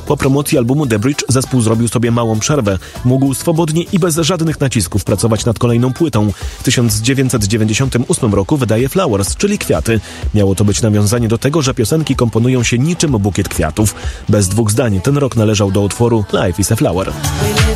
Po promocji albumu The Bridge zespół zrobił sobie małą przerwę. Mógł swobodnie i bez żadnych nacisków pracować nad kolejną płytą. W 1998 roku wydaje Flowers, czyli Kwiaty. Miało to być nawiązanie do tego, że piosenki komponują się niczym bukiet kwiatów. Bez dwóch zdań ten rok należał do utworu Life is a Flower.